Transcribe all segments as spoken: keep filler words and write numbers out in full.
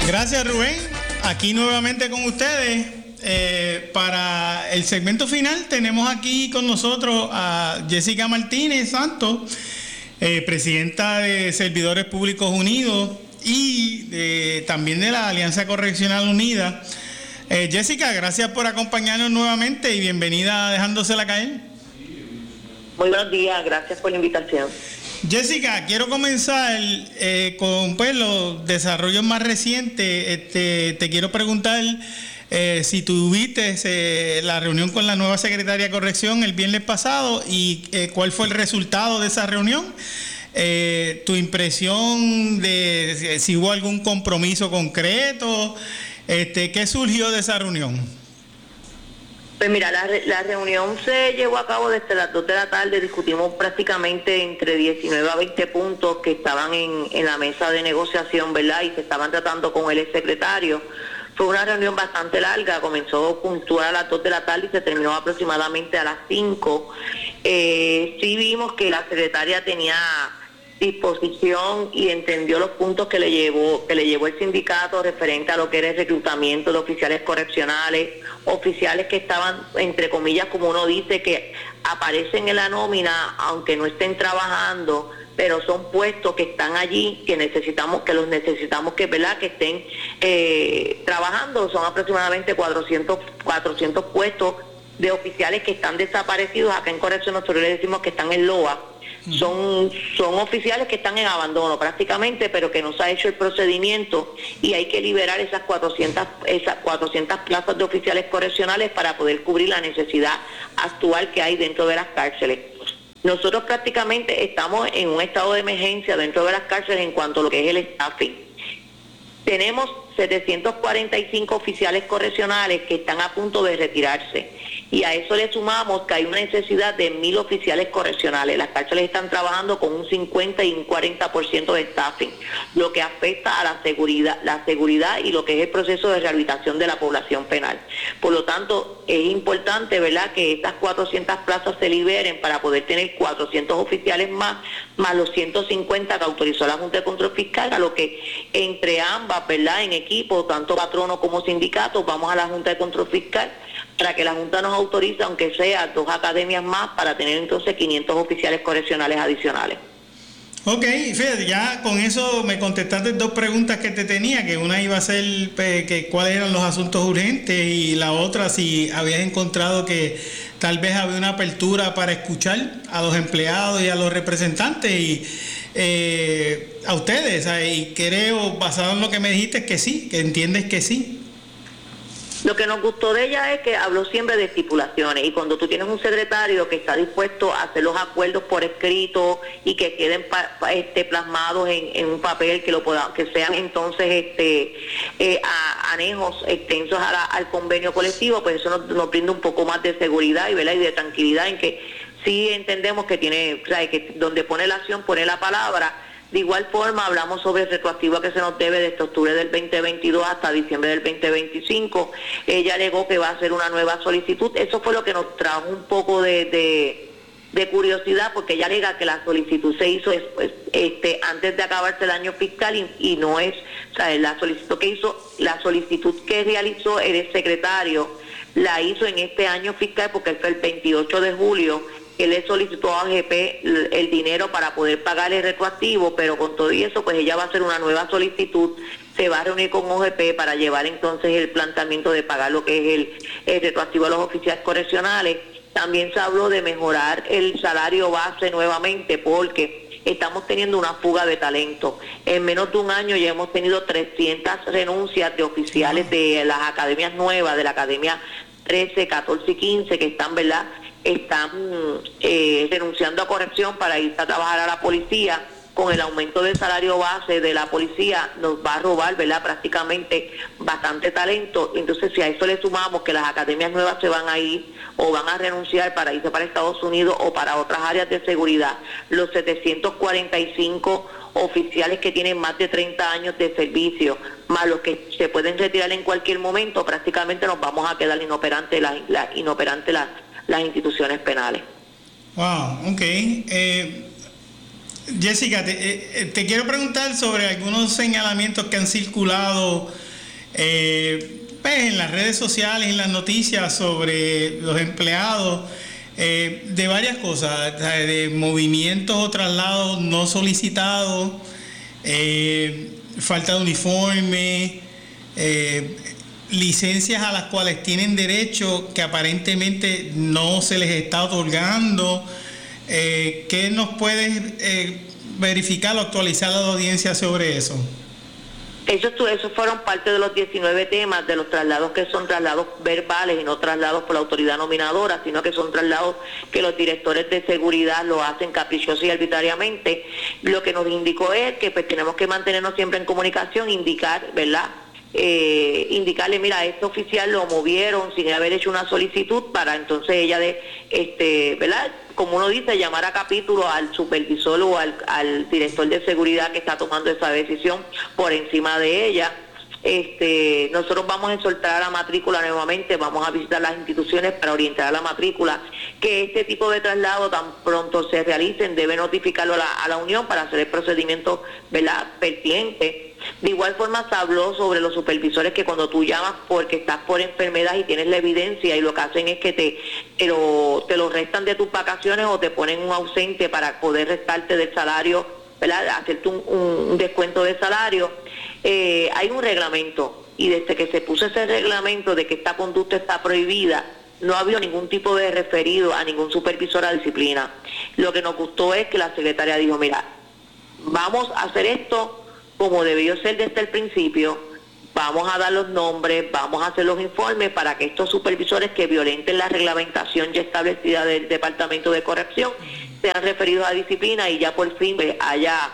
Gracias, Rubén. Aquí nuevamente con ustedes. Eh, para el segmento final tenemos aquí con nosotros a Jessica Martínez Santos, eh, presidenta de Servidores Públicos Unidos y de, también de la Alianza Correccional Unida. Eh, Jessica, gracias por acompañarnos nuevamente y bienvenida a Dejándosela Caer. Muy buenos días, gracias por la invitación. Jessica, quiero comenzar eh, con pues, los desarrollos más recientes. Este, te quiero preguntar eh, si tuviste eh, la reunión con la nueva secretaria de Corrección el viernes pasado y eh, cuál fue el resultado de esa reunión. Eh, tu impresión de, de si hubo algún compromiso concreto, este, ¿qué surgió de esa reunión? Pues mira, la, la reunión se llevó a cabo desde las dos de la tarde, discutimos prácticamente entre diecinueve a veinte puntos que estaban en, en la mesa de negociación, ¿verdad? Y se estaban tratando con el secretario. Fue una reunión bastante larga, comenzó puntual a las dos de la tarde y se terminó aproximadamente a las cinco. Eh, sí vimos que la secretaria tenía disposición y entendió los puntos que le llevó que le llevó el sindicato referente a lo que era el reclutamiento de oficiales correccionales, oficiales que estaban, entre comillas, como uno dice, que aparecen en la nómina aunque no estén trabajando, pero son puestos que están allí, que necesitamos, que los necesitamos que, ¿verdad?, que estén eh, trabajando. Son aproximadamente cuatrocientos, cuatrocientos puestos de oficiales que están desaparecidos. Acá en Corrección nosotros le decimos que están en L O A. Son, son oficiales que están en abandono prácticamente, pero que no se ha hecho el procedimiento y hay que liberar esas cuatrocientas, esas cuatrocientas plazas de oficiales correccionales para poder cubrir la necesidad actual que hay dentro de las cárceles. Nosotros prácticamente estamos en un estado de emergencia dentro de las cárceles en cuanto a lo que es el staffing. Tenemos setecientos cuarenta y cinco oficiales correccionales que están a punto de retirarse. Y a eso le sumamos que hay una necesidad de mil oficiales correccionales. Las cárceles están trabajando con un cincuenta y un cuarenta por ciento de staffing, lo que afecta a la seguridad, la seguridad y lo que es el proceso de rehabilitación de la población penal. Por lo tanto, es importante, ¿verdad?, que estas cuatrocientas plazas se liberen para poder tener cuatrocientos oficiales más, más los ciento cincuenta que autorizó la Junta de Control Fiscal, a lo que entre ambas, ¿verdad?, en equipo, tanto patrono como sindicato, vamos a la Junta de Control Fiscal para que la Junta nos autorice, aunque sea dos academias más, para tener entonces quinientos oficiales correccionales adicionales. Ok, fíjate, ya con eso me contestaste dos preguntas que te tenía, que una iba a ser eh, que cuáles eran los asuntos urgentes y la otra si habías encontrado que tal vez había una apertura para escuchar a los empleados y a los representantes y eh, a ustedes, ¿sabes? Y creo, basado en lo que me dijiste, que sí, que entiendes que sí. Lo que nos gustó de ella es que habló siempre de estipulaciones, y cuando tú tienes un secretario que está dispuesto a hacer los acuerdos por escrito y que queden pa, pa, este, plasmados en, en un papel, que lo puedan, que sean entonces este eh, a, anejos extensos a la, al convenio colectivo, pues eso nos, nos brinda un poco más de seguridad y, ¿verdad?, y de tranquilidad en que sí entendemos que tiene, o sea, que donde pone la acción pone la palabra. De igual forma, hablamos sobre el retroactivo que se nos debe desde octubre del veinte veintidós hasta diciembre del veinte veinticinco. Ella alegó que va a hacer una nueva solicitud. Eso fue lo que nos trajo un poco de, de, de curiosidad, porque ella alega que la solicitud se hizo después, este, antes de acabarse el año fiscal y, y no es, o sea, la solicitud que hizo, la solicitud que realizó el secretario la hizo en este año fiscal, porque fue el veintiocho de julio. Él le solicitó a O G P el, el dinero para poder pagar el retroactivo, pero con todo y eso, pues ella va a hacer una nueva solicitud, se va a reunir con O G P para llevar entonces el planteamiento de pagar lo que es el, el retroactivo a los oficiales correccionales. También se habló de mejorar el salario base nuevamente, porque estamos teniendo una fuga de talento. En menos de un año ya hemos tenido trescientas renuncias de oficiales de las academias nuevas, de la academia trece, catorce y quince, que están, ¿verdad?, están eh, renunciando a corrección para irse a trabajar a la policía. Con el aumento del salario base de la policía nos va a robar, ¿verdad?, prácticamente bastante talento. Entonces, si a eso le sumamos que las academias nuevas se van a ir o van a renunciar para irse para Estados Unidos o para otras áreas de seguridad, los setecientos cuarenta y cinco oficiales que tienen más de treinta años de servicio, más los que se pueden retirar en cualquier momento, prácticamente nos vamos a quedar inoperantes las, las, inoperantes las, las instituciones penales. Wow, ok. Eh, Jessica, te, eh, te quiero preguntar sobre algunos señalamientos que han circulado eh, pues, en las redes sociales, en las noticias sobre los empleados, eh, de varias cosas, de movimientos o traslados no solicitados, eh, falta de uniforme, eh, licencias a las cuales tienen derecho que aparentemente no se les está otorgando. Eh, ¿Qué nos puedes eh, verificar o actualizar a la audiencia sobre eso? Esos, esos fueron parte de los diecinueve temas de los traslados que son traslados verbales y no traslados por la autoridad nominadora, sino que son traslados que los directores de seguridad lo hacen caprichoso y arbitrariamente. Lo que nos indicó es que pues tenemos que mantenernos siempre en comunicación, indicar, ¿verdad? Eh, indicarle, mira, este oficial lo movieron sin haber hecho una solicitud, para entonces ella de, este, ¿verdad? Como uno dice, llamar a capítulo al supervisor o al, al director de seguridad que está tomando esa decisión por encima de ella. Este, nosotros vamos a exhortar a la matrícula nuevamente, vamos a visitar las instituciones para orientar a la matrícula que este tipo de traslado tan pronto se realicen debe notificarlo a la, a la unión para hacer el procedimiento, ¿verdad?, pertinente. De igual forma se habló sobre los supervisores que cuando tú llamas porque estás por enfermedad y tienes la evidencia y lo que hacen es que te, te, lo, te lo restan de tus vacaciones o te ponen un ausente para poder restarte del salario, ¿verdad?, hacerte un, un descuento de salario. Eh, hay un reglamento y desde que se puso ese reglamento de que esta conducta está prohibida, no ha habido ningún tipo de referido a ningún supervisor a disciplina. Lo que nos gustó es que la secretaria dijo, mira, vamos a hacer esto como debió ser desde el principio, vamos a dar los nombres, vamos a hacer los informes para que estos supervisores que violenten la reglamentación ya establecida del Departamento de Corrección sean referidos a disciplina y ya por fin haya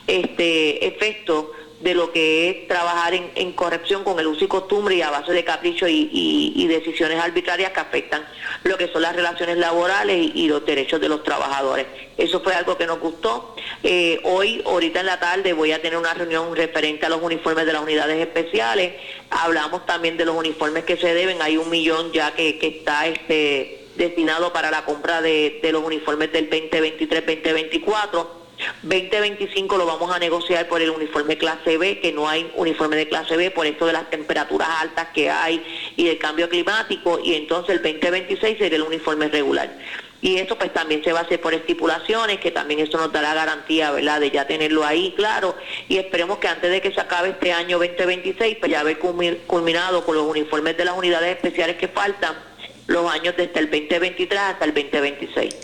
este efecto de lo que es trabajar en, en corrección con el uso y costumbre y a base de capricho y, y, y decisiones arbitrarias que afectan lo que son las relaciones laborales y, y los derechos de los trabajadores. Eso fue algo que nos gustó. Eh, hoy, ahorita en la tarde, voy a tener una reunión referente a los uniformes de las unidades especiales. Hablamos también de los uniformes que se deben. Hay un millón ya que, que está este destinado para la compra de, de los uniformes del veinte veintitrés veinte veinticuatro. veinte veinticinco lo vamos a negociar por el uniforme clase B, que no hay uniforme de clase B por esto de las temperaturas altas que hay y del cambio climático, y entonces el veinte veintiséis sería el uniforme regular. Y eso pues también se va a hacer por estipulaciones, que también eso nos dará garantía, ¿verdad?, de ya tenerlo ahí claro, y esperemos que antes de que se acabe este año veinte veintiséis, pues ya haber culminado con los uniformes de las unidades especiales que faltan, los años desde el veinte veintitrés hasta el veinte veintiséis.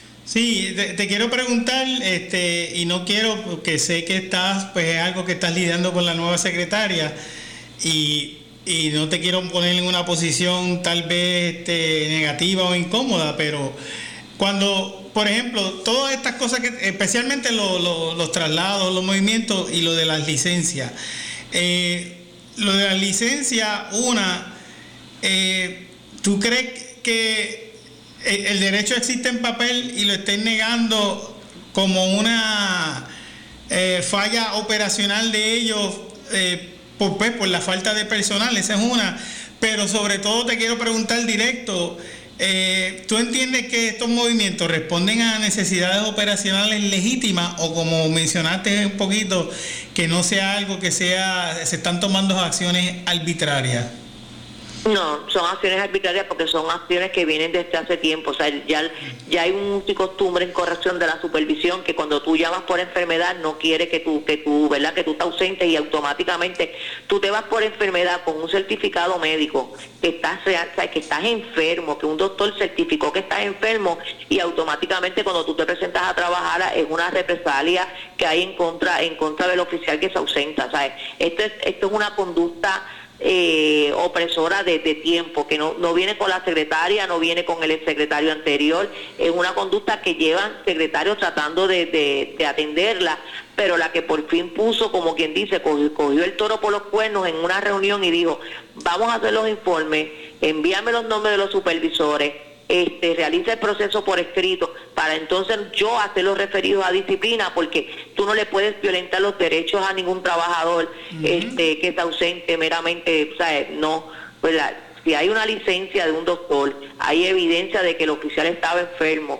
Sí, te, te quiero preguntar, este, y no quiero, porque sé que estás, pues es algo que estás lidiando con la nueva secretaria, y, y no te quiero poner en una posición tal vez este, negativa o incómoda, pero cuando, por ejemplo, todas estas cosas, que especialmente lo, lo, los traslados, los movimientos y lo de las licencias, eh, lo de las licencias, una, eh, ¿tú crees que el derecho existe en papel y lo estén negando como una eh, falla operacional de ellos eh, por, pues, por la falta de personal? Esa es una. Pero sobre todo te quiero preguntar directo, eh, ¿tú entiendes que estos movimientos responden a necesidades operacionales legítimas o, como mencionaste un poquito, que no sea algo que sea, se están tomando acciones arbitrarias? No, son acciones arbitrarias porque son acciones que vienen desde hace tiempo. O sea, ya, ya hay un uso y costumbre en corrección de la supervisión que cuando tú llamas por enfermedad no quiere que tú, que tú, ¿verdad?, que tú te ausentes y automáticamente tú te vas por enfermedad con un certificado médico que estás, o sea, que estás enfermo, que un doctor certificó que estás enfermo y automáticamente cuando tú te presentas a trabajar es una represalia que hay en contra, en contra del oficial que se ausenta. ¿Sabes? Esto es, esto es una conducta Eh, opresora de, de tiempo, que no, no viene con la secretaria, no viene con el exsecretario anterior, es una conducta que llevan secretarios tratando de, de, de atenderla, pero la que por fin puso, como quien dice, cogió, cogió el toro por los cuernos en una reunión y dijo, vamos a hacer los informes, envíame los nombres de los supervisores, Este, realiza el proceso por escrito para entonces yo hacer los referidos a disciplina, porque tú no le puedes violentar los derechos a ningún trabajador uh-huh. este que está ausente meramente, ¿sabes? No, pues la, si hay una licencia de un doctor, hay evidencia de que el oficial estaba enfermo,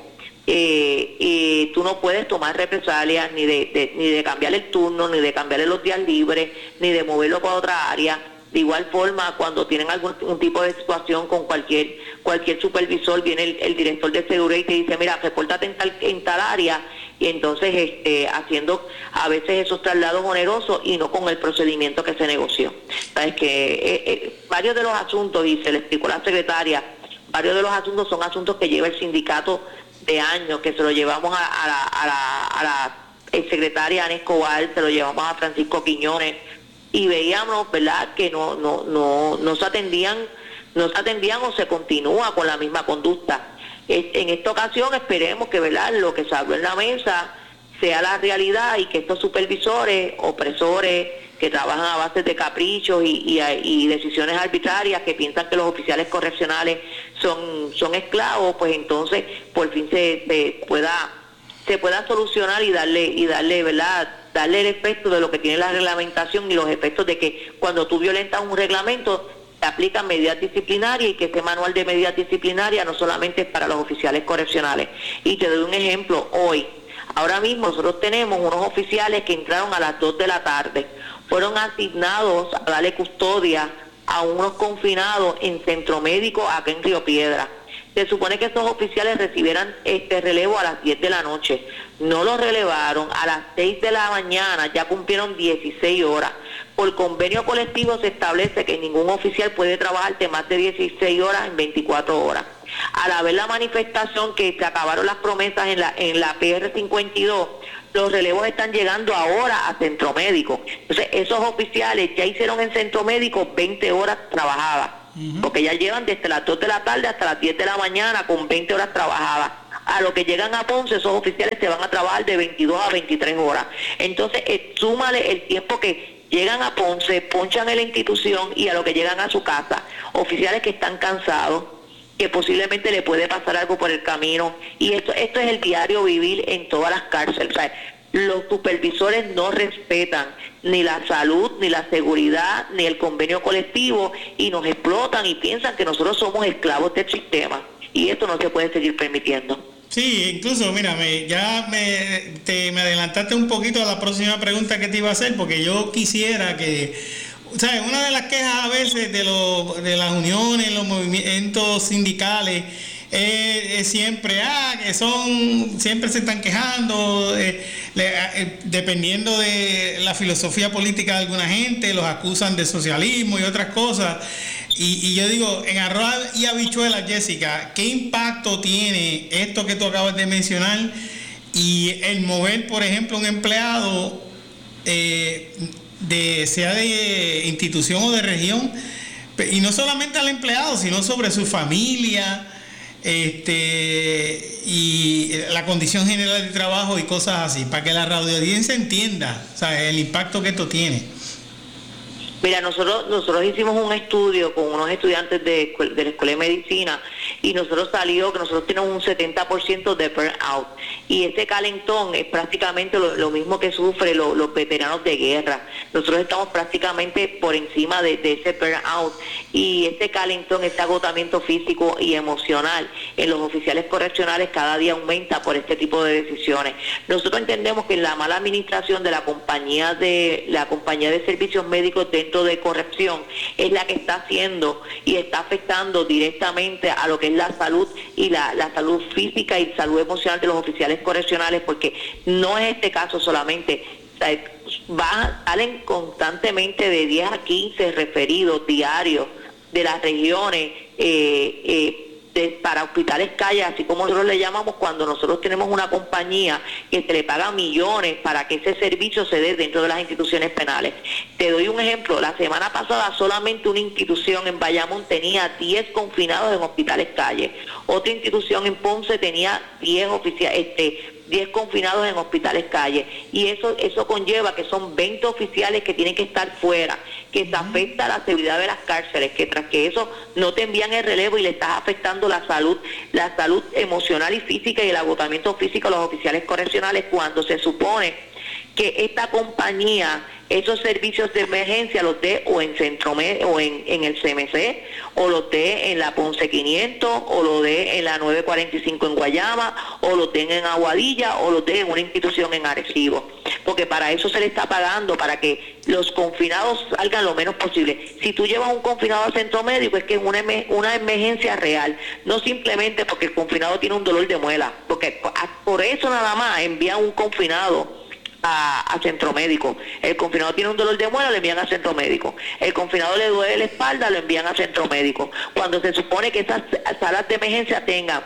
eh, eh, tú no puedes tomar represalias ni de, de, ni de cambiar el turno, ni de cambiarle los días libres, ni de moverlo para otra área. De igual forma, cuando tienen algún un tipo de situación con cualquier cualquier supervisor, viene el, el director de seguridad y te dice, mira, repórtate en tal, en tal área, y entonces este, haciendo a veces esos traslados onerosos y no con el procedimiento que se negoció. Sabes que eh, eh, varios de los asuntos, y se le explicó a la secretaria, varios de los asuntos son asuntos que lleva el sindicato de años, que se lo llevamos a, a la, a la, a la secretaria Ana Escobar, se lo llevamos a Francisco Quiñones, y veíamos, ¿verdad?, que no no no no se atendían no se atendían o se continúa con la misma conducta. En esta ocasión esperemos que, ¿verdad?, lo que se habló en la mesa sea la realidad y que estos supervisores, opresores que trabajan a base de caprichos y, y, y decisiones arbitrarias, que piensan que los oficiales correccionales son son esclavos, pues entonces por fin se, se pueda se pueda solucionar y darle y darle, ¿verdad?, darle el efecto de lo que tiene la reglamentación y los efectos de que cuando tú violentas un reglamento te aplican medidas disciplinarias y que este manual de medidas disciplinarias no solamente es para los oficiales correccionales. Y te doy un ejemplo hoy. Ahora mismo nosotros tenemos unos oficiales que entraron a las dos de la tarde, fueron asignados a darle custodia a unos confinados en centro médico acá en Río Piedra. Se supone que estos oficiales recibieran este relevo a las diez de la noche. No los relevaron, a las seis de la mañana ya cumplieron dieciséis horas. Por convenio colectivo se establece que ningún oficial puede trabajar de más de dieciséis horas en veinticuatro horas. Al haber la manifestación que se acabaron las promesas en la, en la P R cincuenta y dos, los relevos están llegando ahora a centro médico. Entonces esos oficiales ya hicieron en centro médico veinte horas trabajadas. Porque ya llevan desde las dos de la tarde hasta las diez de la mañana con veinte horas trabajadas. A lo que llegan a Ponce, esos oficiales se van a trabajar de veintidós a veintitrés horas. Entonces, eh, súmale el tiempo que llegan a Ponce, ponchan en la institución y a lo que llegan a su casa. Oficiales que están cansados, que posiblemente le puede pasar algo por el camino. Y esto, esto es el diario vivir en todas las cárceles. O sea, los supervisores no respetan ni la salud, ni la seguridad, ni el convenio colectivo, y nos explotan y piensan que nosotros somos esclavos del sistema, y esto no se puede seguir permitiendo. Sí, incluso, mira, me, ya me, te, me adelantaste un poquito a la próxima pregunta que te iba a hacer, porque yo quisiera que, ¿sabes? Una de las quejas a veces de, lo, de las uniones, los movimientos sindicales, Eh, eh, siempre, ah, que son, siempre se están quejando, eh, le, eh, dependiendo de la filosofía política de alguna gente, los acusan de socialismo y otras cosas. Y, y yo digo, en arroz y habichuelas, Jessica, ¿qué impacto tiene esto que tú acabas de mencionar y el mover, por ejemplo, un empleado, eh, de sea de institución o de región, y no solamente al empleado, sino sobre su familia, este y la condición general de trabajo y cosas así, para que la radioaudiencia entienda, o sea, el impacto que esto tiene? Mira, nosotros nosotros hicimos un estudio con unos estudiantes de, de la Escuela de Medicina y nosotros salió que nosotros tenemos un setenta por ciento de burnout, y ese calentón es prácticamente lo, lo mismo que sufren lo, los veteranos de guerra. Nosotros estamos prácticamente por encima de, de ese burnout, y ese calentón, ese agotamiento físico y emocional en los oficiales correccionales cada día aumenta por este tipo de decisiones. Nosotros entendemos que la mala administración de la compañía de la compañía de servicios médicos dentro de corrección es la que está haciendo y está afectando directamente a lo que es la salud y la, la salud física y salud emocional de los oficiales correccionales, porque no es este caso solamente. Va, salen constantemente de diez a quince referidos diarios de las regiones eh, eh, de, para hospitales calle, así como nosotros le llamamos cuando nosotros tenemos una compañía que se le paga millones para que ese servicio se dé dentro de las instituciones penales. Te doy un ejemplo, la semana pasada solamente una institución en Bayamón tenía diez confinados en hospitales calle, otra institución en Ponce tenía diez oficiales, este, diez confinados en hospitales calle, y eso eso conlleva que son veinte oficiales que tienen que estar fuera, que se afecta a la seguridad de las cárceles, que tras que eso no te envían el relevo y le estás afectando la salud, la salud emocional y física y el agotamiento físico a los oficiales correccionales, cuando se supone que esta compañía esos servicios de emergencia los dé o en Centro Med, o en, en el C M C, o los dé en la Ponce quinientos, o los dé en la nueve cuarenta y cinco en Guayama, o los den en Aguadilla, o los dé en una institución en Arecibo, porque para eso se le está pagando, para que los confinados salgan lo menos posible. Si tú llevas un confinado al centro médico es que es una, una emergencia real, no simplemente porque el confinado tiene un dolor de muela, porque por eso nada más envían un confinado A, a centro médico. El confinado tiene un dolor de muela, lo envían a centro médico. El confinado le duele la espalda, lo envían a centro médico. Cuando se supone que esas salas de emergencia tengan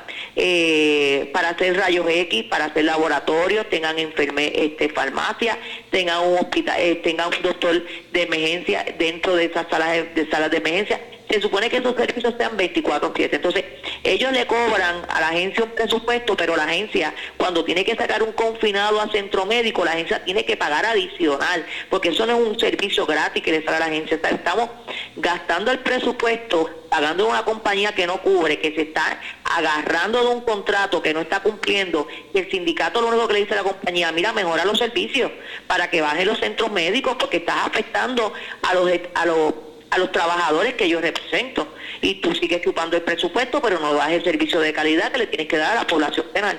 eh, para hacer rayos X, para hacer laboratorios, tengan enferme, este, farmacia, tengan un hospital, eh, tengan un doctor de emergencia dentro de esas salas de, de salas de emergencia. Se supone que esos servicios sean veinticuatro siete. Entonces, ellos le cobran a la agencia un presupuesto, pero la agencia, cuando tiene que sacar un confinado a centro médico, la agencia tiene que pagar adicional, porque eso no es un servicio gratis que le sale a la agencia. Estamos gastando el presupuesto, pagando a una compañía que no cubre, que se está agarrando de un contrato que no está cumpliendo, y el sindicato lo único que le dice a la compañía, mira, mejora los servicios para que bajen los centros médicos, porque estás afectando a los a los a los trabajadores que yo represento, y tú sigues chupando el presupuesto, pero no das el servicio de calidad que le tienes que dar a la población penal.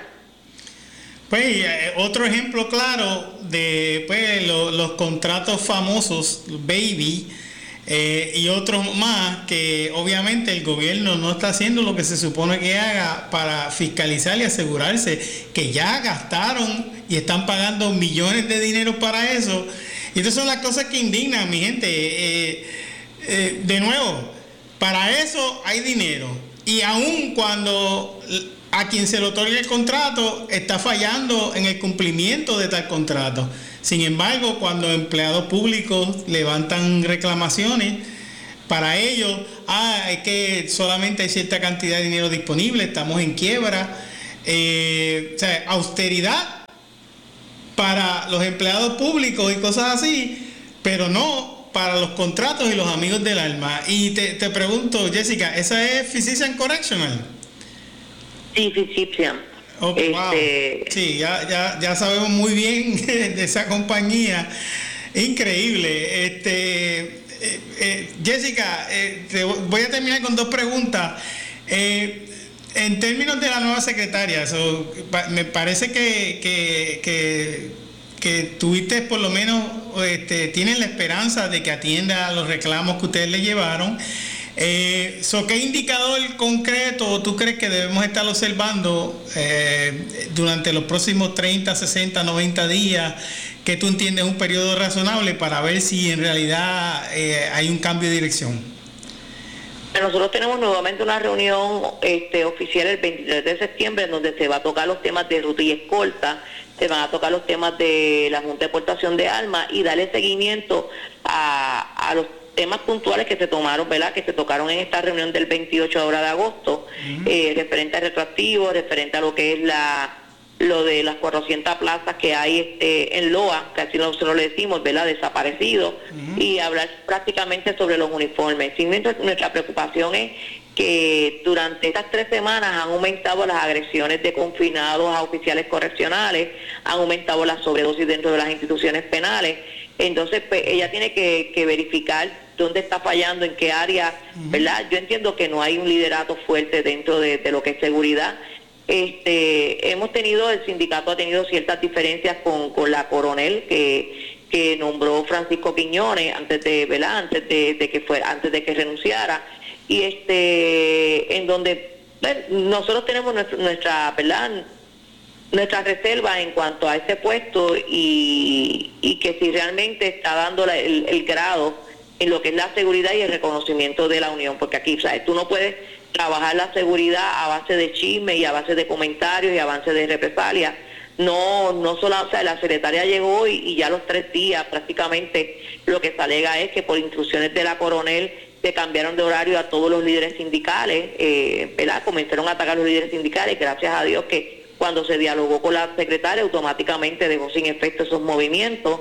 Pues eh, otro ejemplo claro de pues lo, los contratos famosos Baby eh, y otros más que obviamente el gobierno no está haciendo lo que se supone que haga para fiscalizar y asegurarse que ya gastaron y están pagando millones de dinero para eso. Y estas son las cosas que indignan, mi gente. Eh, Eh, de nuevo, para eso hay dinero, y aun cuando a quien se le otorga el contrato está fallando en el cumplimiento de tal contrato. Sin embargo, cuando empleados públicos levantan reclamaciones, para ellos, ah, es que solamente hay cierta cantidad de dinero disponible, estamos en quiebra, eh, o sea, austeridad para los empleados públicos y cosas así, pero no para los contratos y los amigos del alma. Y te, te pregunto, Jessica, ¿esa es Physician Correctional? Sí, Physician. Okay, este... wow. Sí, ya, ya, ya sabemos muy bien de esa compañía. Increíble. Este, eh, eh, Jessica, eh, te voy a terminar con dos preguntas. Eh, en términos de la nueva secretaria, so, me parece que, que, que que tuviste por lo menos, este, tienen la esperanza de que atienda a los reclamos que ustedes le llevaron. Eh, so, ¿qué indicador concreto tú crees que debemos estar observando eh, durante los próximos treinta, sesenta, noventa días, que tú entiendes un periodo razonable para ver si en realidad eh, hay un cambio de dirección? Nosotros tenemos nuevamente una reunión este, oficial el veintitrés de septiembre, en donde se va a tocar los temas de ruta y escolta, se van a tocar los temas de la Junta de Exportación de Armas y darle seguimiento a, a los temas puntuales que se tomaron, ¿verdad? Que se tocaron en esta reunión del veintiocho ahora de agosto, uh-huh. eh, referente al retroactivo, referente a lo que es la lo de las cuatrocientas plazas que hay este, en L O A, que así nosotros le decimos, ¿verdad? Desaparecidos, uh-huh. y hablar prácticamente sobre los uniformes. Sí, nuestra, nuestra preocupación es que durante estas tres semanas han aumentado las agresiones de confinados a oficiales correccionales, han aumentado la sobredosis dentro de las instituciones penales. Entonces, pues, ella tiene que, que verificar dónde está fallando, en qué área, ¿verdad? Yo entiendo que no hay un liderato fuerte dentro de, de lo que es seguridad. Este, hemos tenido, el sindicato ha tenido ciertas diferencias con, con la coronel que, que nombró Francisco Quiñones antes de, ¿verdad? Antes de, de que fuera, antes de que renunciara. Y este, en donde bueno, nosotros tenemos nuestra, nuestra ¿verdad? nuestra reserva en cuanto a ese puesto, y, y que si realmente está dando la, el, el grado en lo que es la seguridad y el reconocimiento de la unión, porque aquí, ¿sabes? Tú no puedes trabajar la seguridad a base de chisme y a base de comentarios y a base de represalias. No, no solo, o sea, la secretaria llegó y, y ya los tres días prácticamente lo que se alega es que por instrucciones de la coronel se cambiaron de horario a todos los líderes sindicales, eh, ¿verdad? Comenzaron a atacar a los líderes sindicales, gracias a Dios que cuando se dialogó con la secretaria automáticamente dejó sin efecto esos movimientos.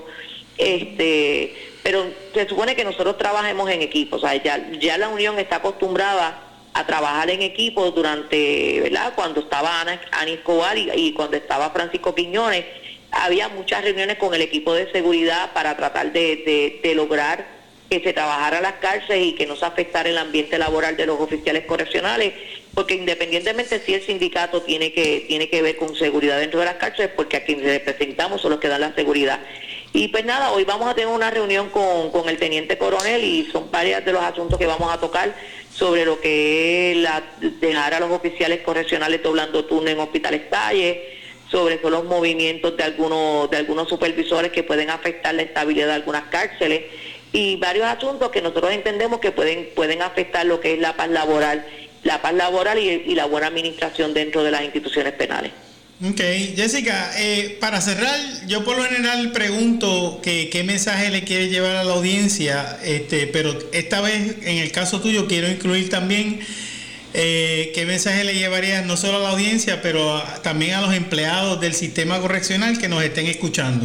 Este, pero se supone que nosotros trabajemos en equipo, o sea, ya, ya la unión está acostumbrada a trabajar en equipo durante, ¿verdad? Cuando estaba Ana, Ana Escobar y, y cuando estaba Francisco Quiñones, había muchas reuniones con el equipo de seguridad para tratar de, de, de lograr que se trabajara las cárceles y que no se afectara el ambiente laboral de los oficiales correccionales, porque independientemente si el sindicato tiene que tiene que ver con seguridad dentro de las cárceles, porque a quienes representamos son los que dan la seguridad. Y pues nada, hoy vamos a tener una reunión con, con el teniente coronel y son varios de los asuntos que vamos a tocar sobre lo que es la, dejar a los oficiales correccionales doblando turno en hospitales talles, sobre todo los movimientos de algunos de algunos supervisores que pueden afectar la estabilidad de algunas cárceles y varios asuntos que nosotros entendemos que pueden pueden afectar lo que es la paz laboral, la paz laboral y, y la buena administración dentro de las instituciones penales. Ok, Jessica, eh, para cerrar, yo por lo general pregunto que qué mensaje le quiere llevar a la audiencia, este, pero esta vez, en el caso tuyo, quiero incluir también eh, qué mensaje le llevarías no solo a la audiencia, pero a, también a los empleados del sistema correccional que nos estén escuchando.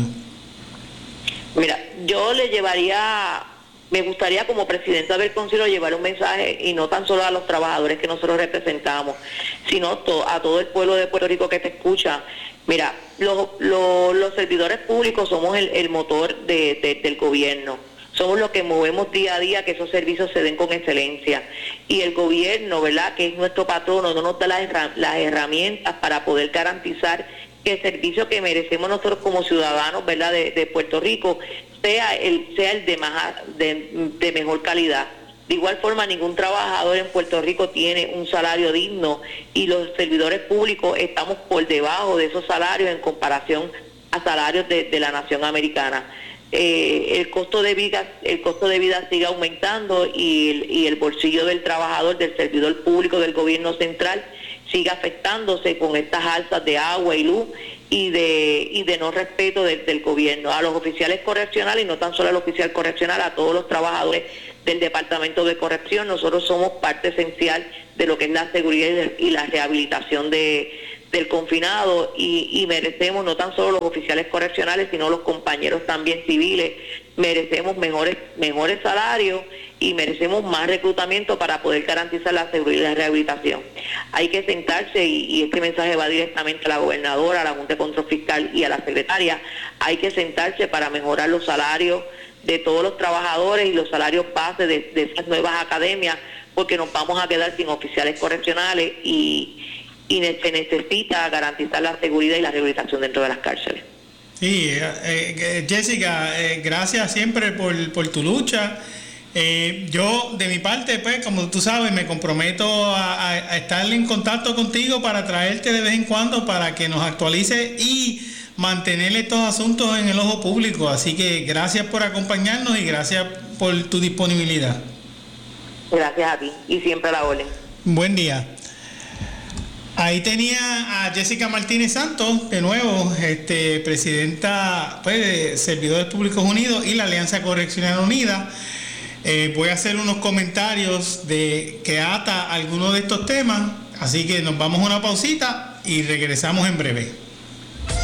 Mira, yo le llevaría... Me gustaría como presidenta del Consejo llevar un mensaje y no tan solo a los trabajadores que nosotros representamos, sino to, a todo el pueblo de Puerto Rico que te escucha. Mira, los, los, los servidores públicos somos el, el motor de, de, del gobierno. Somos los que movemos día a día que esos servicios se den con excelencia. Y el gobierno, ¿verdad?, que es nuestro patrono, no nos da las, las herramientas para poder garantizar que el servicio que merecemos nosotros como ciudadanos, ¿verdad?, de, de Puerto Rico sea el sea el de, más, de, de mejor calidad. De igual forma, ningún trabajador en Puerto Rico tiene un salario digno y los servidores públicos estamos por debajo de esos salarios en comparación a salarios de, de la nación americana. Eh, el costo de vida el costo de vida sigue aumentando y el, y el bolsillo del trabajador, del servidor público del gobierno central sigue afectándose con estas alzas de agua y luz y de y de no respeto de, del gobierno. A los oficiales correccionales, y no tan solo al oficial correccional, a todos los trabajadores del Departamento de Corrección, nosotros somos parte esencial de lo que es la seguridad y la rehabilitación de del confinado y, y merecemos, no tan solo los oficiales correccionales, sino los compañeros también civiles, merecemos mejores mejores salarios y merecemos más reclutamiento para poder garantizar la seguridad y la rehabilitación. Hay que sentarse, y, y este mensaje va directamente a la gobernadora, a la Junta de Control Fiscal y a la secretaria, hay que sentarse para mejorar los salarios de todos los trabajadores y los salarios base de, de esas nuevas academias, porque nos vamos a quedar sin oficiales correccionales y y se necesita garantizar la seguridad y la rehabilitación dentro de las cárceles. Sí, eh, eh, Jessica, eh, gracias siempre por, por tu lucha. Eh, yo, de mi parte, pues, como tú sabes, me comprometo a, a estar en contacto contigo para traerte de vez en cuando para que nos actualice y mantener estos asuntos en el ojo público. Así que gracias por acompañarnos y gracias por tu disponibilidad. Gracias a ti y siempre a la orden. Buen día. Ahí tenía a Jessica Martínez Santos, de nuevo, este, presidenta, pues, de Servidores Públicos Unidos y la Alianza Correccional Unida. Eh, voy a hacer unos comentarios de que ata algunos de estos temas, así que nos vamos a una pausita y regresamos en breve.